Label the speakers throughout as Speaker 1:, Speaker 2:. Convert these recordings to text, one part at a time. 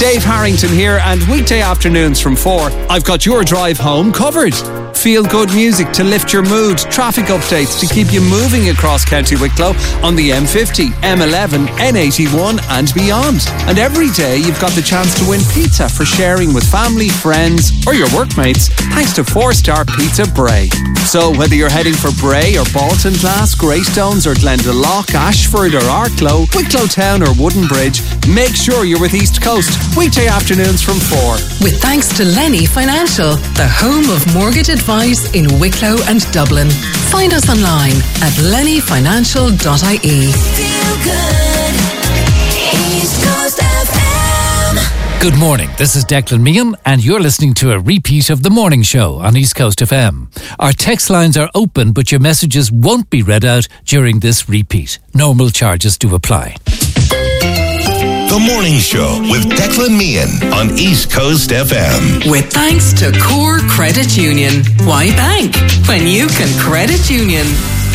Speaker 1: Dave Harrington here, and weekday afternoons from 4, I've got your drive home covered. Feel good music to lift your mood, traffic updates to keep you moving across County Wicklow on the M50, M11, N81 and beyond. And every day you've got the chance to win pizza for sharing with family, friends or your workmates, thanks to 4-star Pizza Bray. So whether you're heading for Bray or Baltinglass, Greystones or Glendalough, Ashford or Arklow, Wicklow Town or Wooden Bridge, make sure you're with East Coast, weekday afternoons from 4.
Speaker 2: With thanks to Lenny Financial, the home of mortgage advice in Wicklow and Dublin. Find us online at lennyfinancial.ie.
Speaker 3: Feel good. East Coast FM.
Speaker 4: Good morning, this is Declan Meehan and you're listening to a repeat of The Morning Show on East Coast FM. Our text lines are open, but your messages won't be read out during this repeat. Normal charges do apply.
Speaker 5: The Morning Show with Declan Meehan on East Coast FM.
Speaker 2: With thanks to Core Credit Union. Why bank when you can credit union?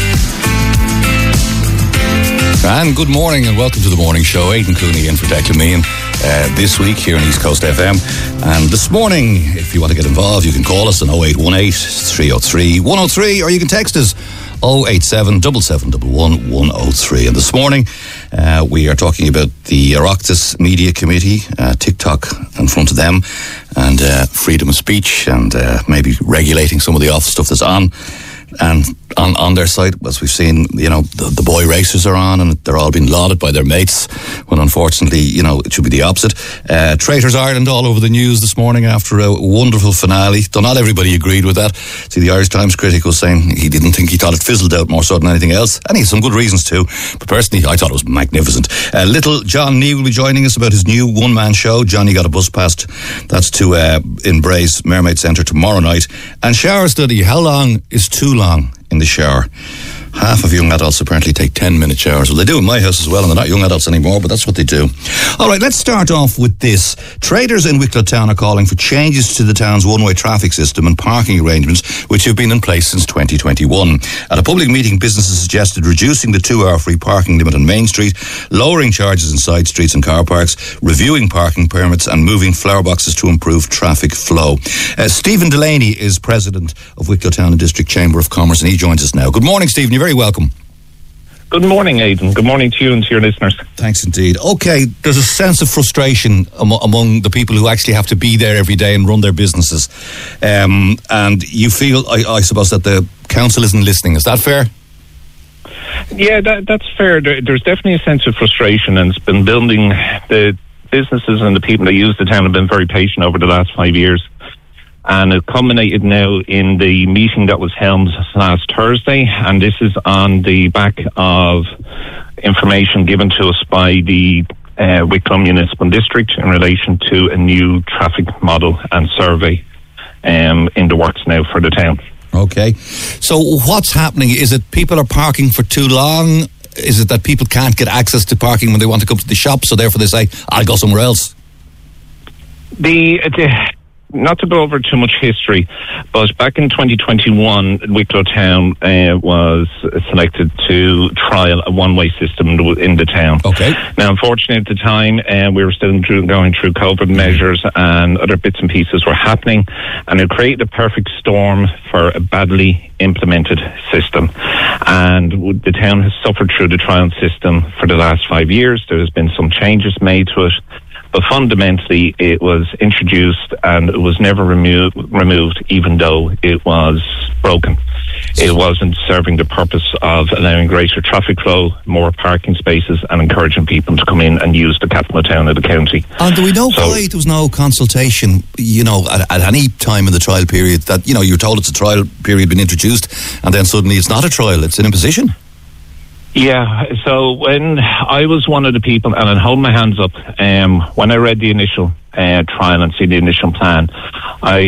Speaker 6: And good morning and welcome to The Morning Show. Aidan Cooney in for Declan Meehan this week here on East Coast FM. And this morning, if you want to get involved, you can call us on 0818 303 103 or you can text us 087 7711 103. And this morning we are talking about the Oireachtas Media Committee, TikTok in front of them, and freedom of speech, and maybe regulating some of the awful stuff that's on. And on their site, as we've seen, the boy racers are on and they're all being lauded by their mates, when unfortunately, it should be the opposite. Traitors Ireland all over the news this morning after a wonderful finale, though not everybody agreed with that. See, the Irish Times critic was saying he thought it fizzled out more so than anything else, and he has some good reasons too, but personally I thought it was magnificent. Little John Nee will be joining us about his new one-man show. Johnny got a bus past, that's to in Bray's Mermaid Centre tomorrow night. And shower study, how long is too long in the shower? Half of young adults apparently take 10-minute showers. Well, they do in my house as well, and they're not young adults anymore, but that's what they do. All right, let's start off with this. Traders in Wicklow Town are calling for changes to the town's one-way traffic system and parking arrangements, which have been in place since 2021. At a public meeting, businesses suggested reducing the 2-hour free parking limit on Main Street, lowering charges in side streets and car parks, reviewing parking permits and moving flower boxes to improve traffic flow. Stephen Delaney is president of Wicklow Town and District Chamber of Commerce, and he joins us now. Good morning, Stephen. You're very welcome.
Speaker 7: Good morning, Aidan. Good morning to you and to your listeners.
Speaker 6: Thanks indeed. Okay, there's a sense of frustration among the people who actually have to be there every day and run their businesses. And you feel, I suppose, that the council isn't listening. Is that fair?
Speaker 7: Yeah, that's fair. There's definitely a sense of frustration, and it's been building. The businesses and the people that use the town have been very patient over the last 5 years. And it culminated now in the meeting that was held last Thursday, and this is on the back of information given to us by the Wicklow Municipal District in relation to a new traffic model and survey in the works now for the town.
Speaker 6: Okay, so what's happening? Is it people are parking for too long? Is it that people can't get access to parking when they want to come to the shop, so therefore they say, I'll go somewhere else?
Speaker 7: Not to go over too much history, but back in 2021, Wicklow Town was selected to trial a one-way system in the town. Okay. Now, unfortunately, at the time, we were still going through COVID measures and other bits and pieces were happening, and it created a perfect storm for a badly implemented system. And the town has suffered through the trial system for the last 5 years. There has been some changes made to it, but fundamentally it was introduced and it was never removed, even though it was broken. It wasn't serving the purpose of allowing greater traffic flow, more parking spaces, and encouraging people to come in and use the capital town of the county.
Speaker 6: And do we know why there was no consultation, at any time in the trial period, that, you're told it's a trial period been introduced and then suddenly it's not a trial, it's an imposition?
Speaker 7: Yeah, so when I was one of the people, and I'll hold my hands up, when I read the initial trial and see the initial plan, I